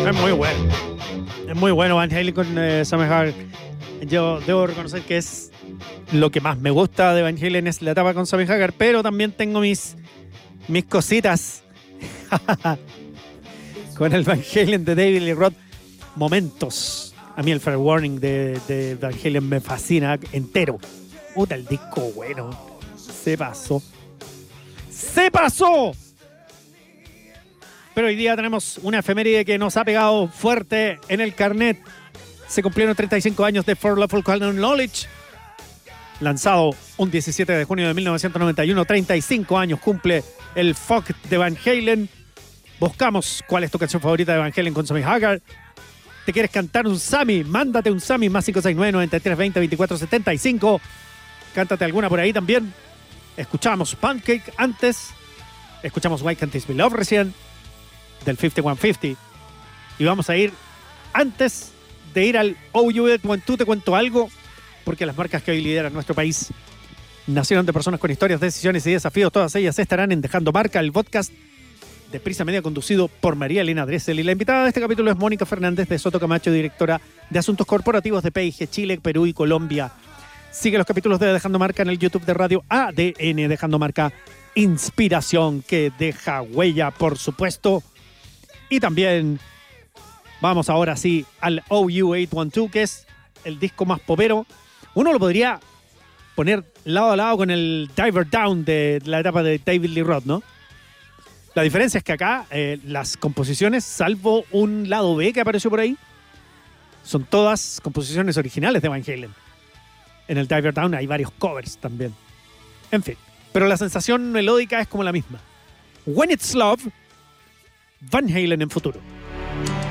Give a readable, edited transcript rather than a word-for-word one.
Es muy bueno. Es muy bueno Van Halen con Sammy Hagar. Yo debo reconocer que es lo que más me gusta de Van Halen es la etapa con Sammy Hagar, pero también tengo mis cositas con el Van Halen de David Lee Roth. Momentos. A mí el Fair Warning de Van Halen me fascina entero. Puta, el disco bueno. Se pasó. ¡Se pasó! Pero hoy día tenemos una efeméride que nos ha pegado fuerte en el carnet. Se cumplieron 35 años de For Lawful Common Knowledge. Lanzado un 17 de junio de 1991. 35 años cumple el folk de Van Halen. Buscamos cuál es tu canción favorita de Van Halen con Sammy Hagar. ¿Te quieres cantar un Sammy? Mándate un Sammy más 569-9320-2475. Cántate alguna por ahí también. Escuchamos Pancake antes. Escuchamos Why Can't This Be Love recién. Del 5150. Y vamos a ir, antes de ir al OU812, te cuento algo, porque las marcas que hoy lideran nuestro país nacieron de personas con historias, decisiones y desafíos. Todas ellas estarán en Dejando Marca, el podcast de Prisa Media conducido por María Elena Dressel. Y la invitada de este capítulo es Mónica Fernández de Soto Camacho, directora de Asuntos Corporativos de PIG Chile, Perú y Colombia. Sigue los capítulos de Dejando Marca en el YouTube de Radio ADN, Dejando Marca, inspiración que deja huella, por supuesto. Y también vamos ahora sí al OU812, que es el disco más popero. Uno lo podría poner lado a lado con el Diver Down de la etapa de David Lee Roth, ¿no? La diferencia es que acá las composiciones, salvo un lado B que apareció por ahí, son todas composiciones originales de Van Halen. En el Diver Down hay varios covers también. En fin, pero la sensación melódica es como la misma. When It's Love, Van Halen en futuro.